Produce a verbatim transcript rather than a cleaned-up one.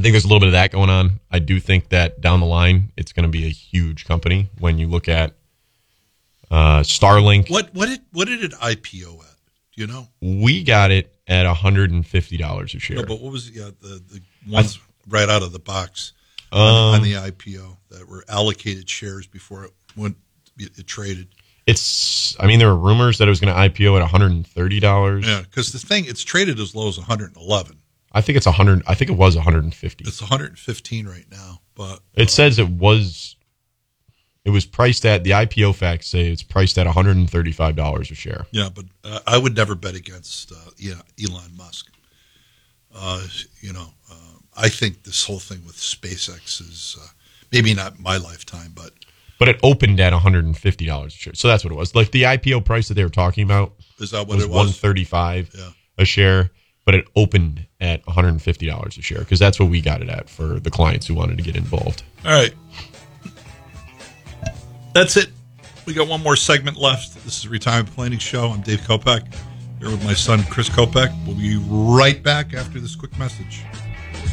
think there's a little bit of that going on. I do think that down the line, it's going to be a huge company when you look at uh, Starlink. What what did what did it I P O at? Do you know? We got it at one hundred fifty dollars a share. No, but what was yeah, the the ones right out of the box um, on, on the I P O that were allocated shares before it went it traded? It's. I mean, there were rumors that it was going to I P O at one hundred thirty dollars. Yeah, because the thing it's traded as low as one hundred eleven. I think it's one hundred. I think it was one hundred fifty. It's one hundred fifteen right now, but it uh, says it was. It was priced at the I P O facts say it's priced at one hundred thirty-five dollars a share. Yeah, but uh, I would never bet against uh, yeah, Elon Musk. Uh, you know, uh, I think this whole thing with SpaceX is uh, maybe not my lifetime, but but it opened at one hundred fifty dollars a share. So that's what it was. Like the I P O price that they were talking about is that what was it was? one hundred thirty-five yeah. a share, but it opened at one hundred fifty dollars a share because that's what we got it at for the clients who wanted to get involved. All right. That's it. We got one more segment left. This is Retirement Planning Show. I'm Dave Kopeck here with my son, Chris Kopeck. We'll be right back after this quick message.